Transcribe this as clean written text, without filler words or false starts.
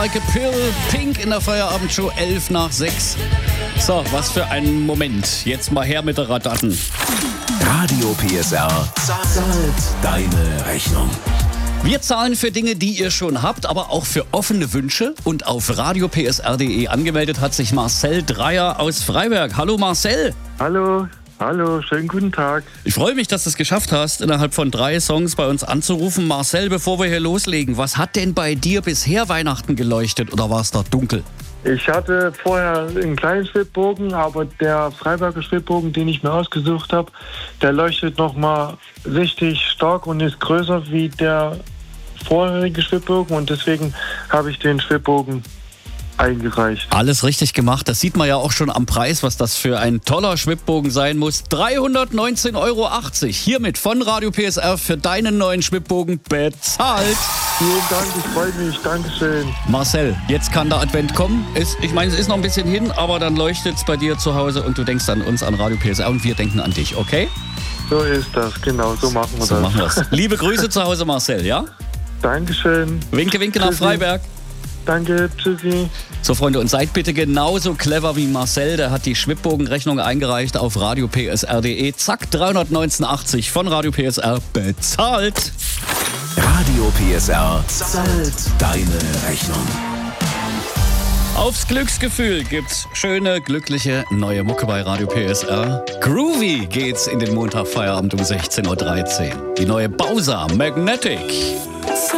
Like a Pill, Pink in der Feierabendshow, 11 nach 6. So, was für ein Moment. Jetzt mal her mit der Radatten. Radio PSR zahlt deine Rechnung. Wir zahlen für Dinge, die ihr schon habt, aber auch für offene Wünsche. Und auf radiopsr.de angemeldet hat sich Marcel Dreier aus Freiberg. Hallo Marcel. Hallo, schönen guten Tag. Ich freue mich, dass du es geschafft hast, innerhalb von 3 Songs bei uns anzurufen. Marcel, bevor wir hier loslegen, was hat denn bei dir bisher Weihnachten geleuchtet oder war es da dunkel? Ich hatte vorher einen kleinen Schwibbogen, aber der Freiberger Schwibbogen, den ich mir ausgesucht habe, der leuchtet nochmal richtig stark und ist größer wie der vorherige Schwibbogen und deswegen habe ich den Schwibbogen eingereicht. Alles richtig gemacht. Das sieht man ja auch schon am Preis, was das für ein toller Schwibbogen sein muss. 319,80 € hiermit von Radio PSR für deinen neuen Schwibbogen bezahlt. Vielen Dank, ich freue mich. Dankeschön. Marcel, jetzt kann der Advent kommen. Ich meine, es ist noch ein bisschen hin, aber dann leuchtet es bei dir zu Hause und du denkst an uns, an Radio PSR und wir denken an dich, okay? So ist das, genau, so machen wir So das. machen wir's. Liebe Grüße zu Hause, Marcel, ja? Dankeschön. Winke, winke nach Freiberg. Danke, tschüssi. So, Freunde, und seid bitte genauso clever wie Marcel. Der hat die Schwibbogenrechnung eingereicht auf radiopsr.de. Zack, 319,80 von Radio PSR bezahlt. Radio PSR zahlt deine Rechnung. Aufs Glücksgefühl gibt's schöne, glückliche neue Mucke bei Radio PSR. Groovy geht's in den Montagfeierabend um 16:13 Uhr. Die neue Bowser Magnetic.